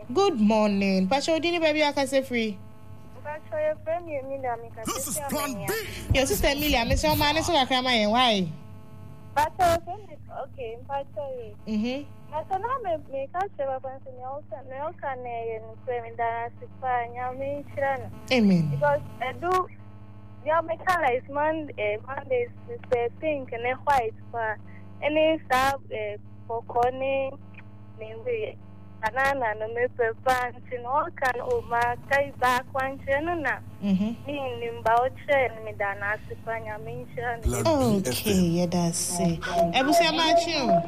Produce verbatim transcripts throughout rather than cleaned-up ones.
Good morning. Pastor Odini baby akase free. Pastor your friend Emilia me ka This is plan B. Your sister Emilia, me say o ma ne so kakra ma yen why? Pastor okay, Pastor. Mhm. Pastor na me me ka se ba pan se me o se me o ka ne yen kwe me da sipa nya me chira no. Amen. Because I do ya me color is man eh Monday is pink and white for any sub eh for corny name banana no me pepa no kan o ma kai ba kwanche no na Mhm. ni nimba o che me da na sipanya me nchira no. Okay, yeah, that's it. Ebusia Machu.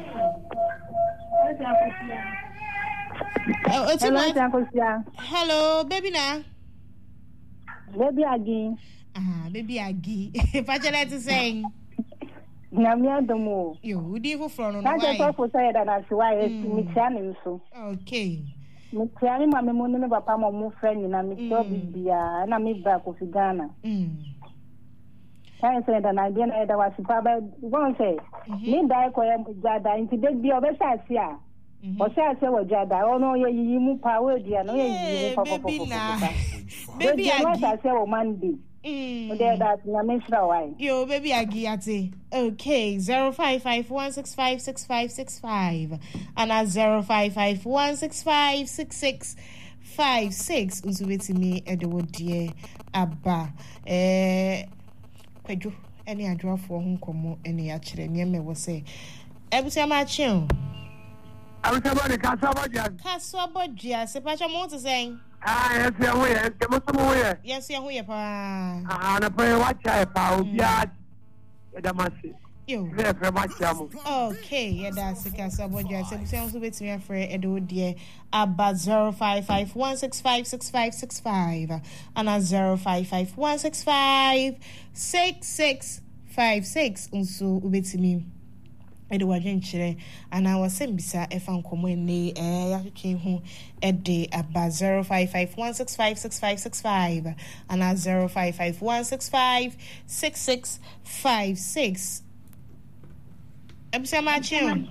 Hello, Hello, baby na. baby again. Ah, baby Agi. Pachela to saying. Nyamia domo. You udi for front on That's why. all for say that I why me tiani so. Okay. Me tiani ma me monu me papa mo mo friend na me so bibia na me ba ko figana. Mm. Kan say that na dia na da wasi pa ba won say. Me dai ko ya jada inti de bi obesa sia. O say say wo jada ono ye yi mu pa we dia no ye yi mu pa pa pa. Baby na. Baby Agi. I Agi. say o Monday. Mm. There that na me sra why. Yo, baby Agi ate. Okay, zero five five one six five six five six five and at zero five five one six five six six five six. Usuweti me edewo die aba. Eh, Pedro, any adwa for hon komo any achire nyeme wo say. Ebusia ma chiun. I was about the Casabodian. Kaswabodia, se pacha mo to say. Ah, yes, yeah, we are. There was some way. Yes, ya hu ye pa. Ah, and I pray watch I found yard. The massive. Yo. Very, very much. Okay, yeah, that's the Kaswabodia. Se busia so beti me afre edo die aba zero five five one six five six five six five and a zero five five one six five six six five six unso ubeti me. Edo wajenchire and I was saying bisa efa nkomo ene eh ya twetwe hu ede aba zero five five one six five six five six five and a zero five five one six five six six five six. Ebisa Machu.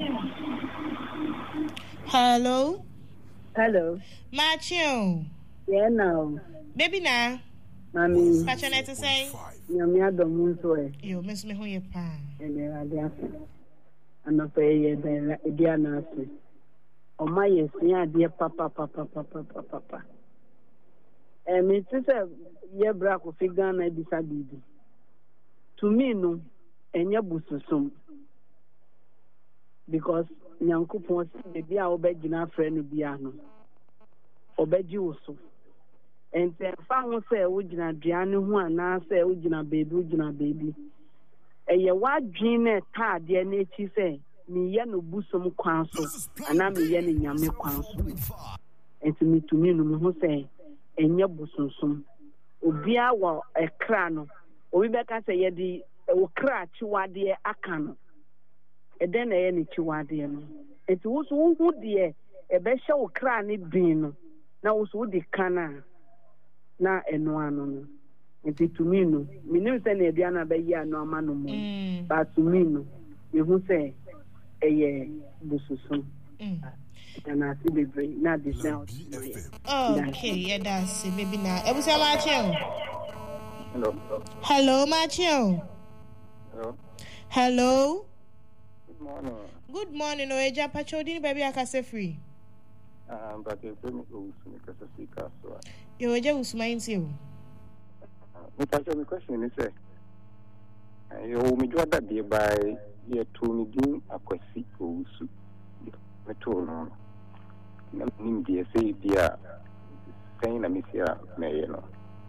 Hello. Hello. Machu. Yeah now. Baby na. Mami. Pacha to say. Nyamia domo so e. Yo miss me hu ye pa. Ede ade ana pay the Diana. O my yes, yeah, dear papa, papa, papa, papa, papa. And it's a year brack of figure and I decided. To me, no, and your busum. Because Yanko wants to be our bedina friend Biano. Obey you so. And say, found say, Ujina Diana, who are now say, Ujina baby, Ujina baby. E ye wa dwene ta de na echi se me ye no busom kwan so ana me ye ne nyame kwan so enti me tumi no me ho se enye busonsum obi a wo ekra no obi be ka se ye di wo kra chiwade aka no e den na ye ne chiwade no enti wo so wo hu de e be hye wo kra ne bin no na wo so wo di kana na eno ano no. Iti tumino, minim se ne diana be ya no ama no mo. Ba tumino, me hu se eye bususu. Na si bebre na de sound. Okay, yeah, that's it, baby na. Ebusia Machu. Hello. Hello, Machu. Hello. Hello. Good morning. Good morning, Oeja Pachodini baby akase free. Um, but you bring me to because I see castle. Yo, Oeja usmainti o. Me question me question is say you me do that be by year two me din akwasi osu me to no na nim die say bia saying na me sia me no.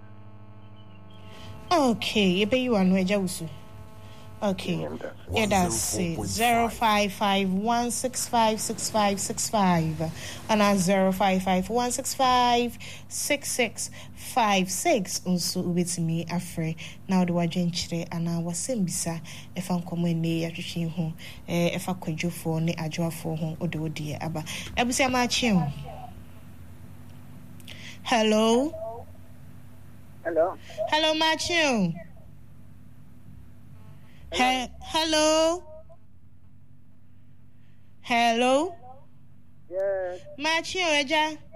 Okay, ebe you anu Oeja usu. Okay, yeah, that's it. Zero five five one six five six five six five and a zero five five one six five six six five six. Also, with me, afraid now the wajenchire and I was simbisa if I'm coming near to home, if I could do for ne ajwa for home or do dear Abba. Ebusia Machu. Hello. Hello. Hello, Machu. He- hello. Hello. Yes. Machi Oeja.